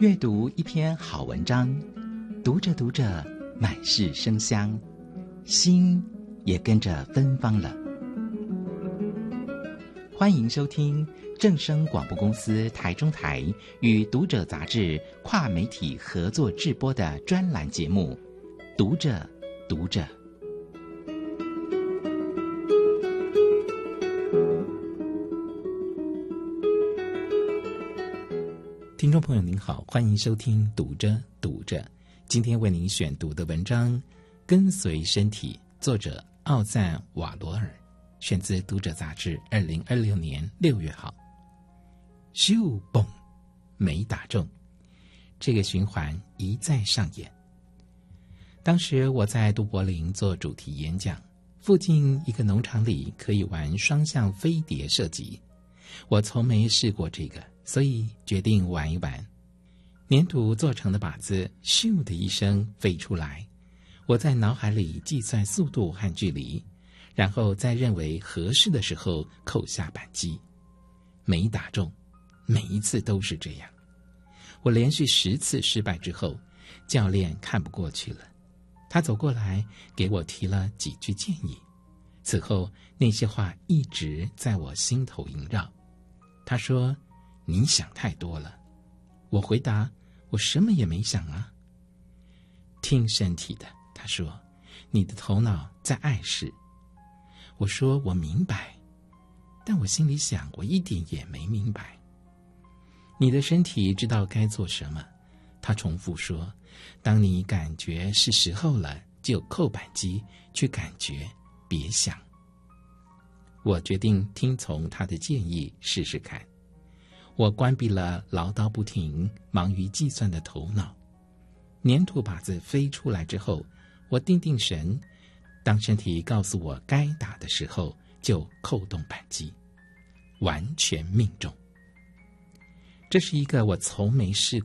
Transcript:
阅读一篇好文章，读着读着满是生香，心也跟着芬芳了。欢迎收听正声广播公司台中台与读者杂志跨媒体合作制播的专栏节目《读着读着》。听众朋友您好，欢迎收听读着读着。今天为您选读的文章《跟随身体》，作者奥赞瓦罗尔，选自读者杂志2026年6月号。咻嘣，没打中，这个循环一再上演。当时我在都柏林做主题演讲，附近一个农场里可以玩双向飞碟射击，我从没试过这个，所以决定玩一玩。粘土做成的靶子咻的一声飞出来，我在脑海里计算速度和距离，然后在认为合适的时候扣下扳机。没打中，每一次都是这样。我连续10次失败之后，教练看不过去了，他走过来给我提了几句建议。此后那些话一直在我心头萦绕。他说：“你想太多了。”我回答：“我什么也没想啊。”听身体的，他说：“你的头脑在碍事。”我说：“我明白。”但我心里想，我一点也没明白。你的身体知道该做什么，他重复说：“当你感觉是时候了，就扣扳机去感觉，别想。”我决定听从他的建议试试看。我关闭了唠叨不停、忙于计算的头脑。粘土靶子飞出来之后，我定定神，当身体告诉我该打的时候，就扣动扳机，完全命中。这是一个我从没试